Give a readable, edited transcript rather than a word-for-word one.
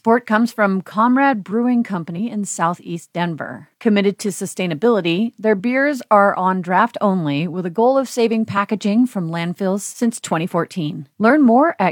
support comes from Comrade Brewing Company in Southeast Denver. Committed to sustainability, their beers are on draft only with a goal of saving packaging from landfills since 2014. Learn more at